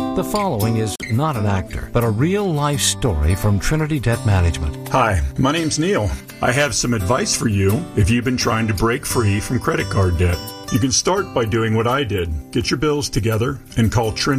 The following is not an actor, but a real-life story from Trinity Debt Management. Hi, my name's Neil. I have some advice for you if you've been trying to break free from credit card debt. You can start by doing what I did. Get your bills together and call Trinity